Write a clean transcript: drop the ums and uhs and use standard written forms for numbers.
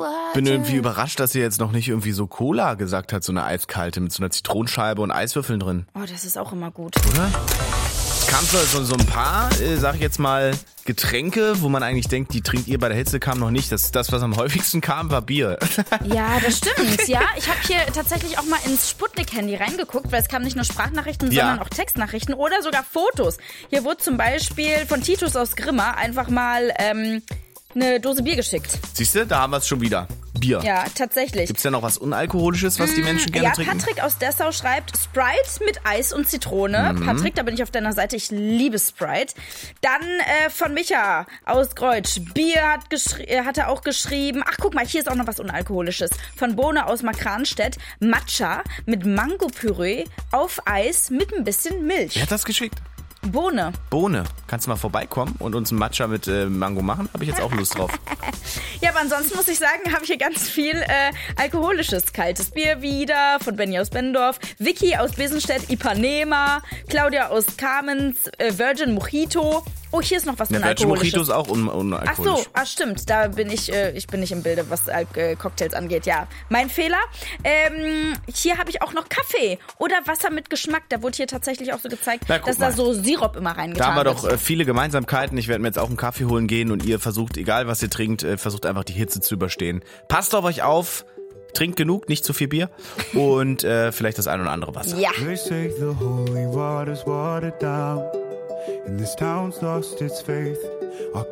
Bin irgendwie überrascht, dass sie jetzt noch nicht irgendwie so Cola gesagt hat, so eine eiskalte mit so einer Zitronenscheibe und Eiswürfeln drin. Oh, das ist auch immer gut. Oder? Es kam so ein paar, sag ich jetzt mal, Getränke, wo man eigentlich denkt, die trinkt ihr bei der Hitze, kam noch nicht. Das, was am häufigsten kam, war Bier. Ja, das stimmt. Ja, ich habe hier tatsächlich auch mal ins Sputnik-Handy reingeguckt, weil es kamen nicht nur Sprachnachrichten, sondern auch Textnachrichten oder sogar Fotos. Hier wurde zum Beispiel von Titus aus Grimma einfach mal eine Dose Bier geschickt. Siehst du, da haben wir es schon wieder. Bier. Ja, tatsächlich. Gibt's ja noch was Unalkoholisches, was die Menschen gerne trinken? Ja, Patrick aus Dessau schreibt Sprite mit Eis und Zitrone. Patrick, da bin ich auf deiner Seite. Ich liebe Sprite. Dann von Micha aus Greutsch. Bier hat er auch geschrieben. Ach, guck mal, hier ist auch noch was Unalkoholisches. Von Bohne aus Markranstädt. Matcha mit Mango-Püree auf Eis mit ein bisschen Milch. Wer hat das geschickt? Bohne. Kannst du mal vorbeikommen und uns einen Matcha mit Mango machen? Habe ich jetzt auch Lust drauf. Ja, aber ansonsten muss ich sagen, habe ich hier ganz viel alkoholisches kaltes Bier wieder von Benny aus Bendorf, Vicky aus Besenstedt, Ipanema, Claudia aus Kamenz, Virgin Mojito. Oh, hier ist noch was Unalkoholisches. Virgin Mojito ist auch unalkoholisch. Ach so, stimmt. Da bin ich bin nicht im Bilde, was Cocktails angeht. Ja, mein Fehler. Hier habe ich auch noch Kaffee oder Wasser mit Geschmack. Da wurde hier tatsächlich auch so gezeigt, dass da so Sirup immer reingetan wird. Da haben wir doch viele Gemeinsamkeiten. Ich werde mir jetzt auch einen Kaffee holen gehen und ihr versucht, egal was ihr trinkt, versucht einfach die Hitze zu überstehen. Passt auf euch auf. Trinkt genug, nicht zu viel Bier und vielleicht das ein oder andere Wasser. Ja. And this town's lost its faith. Our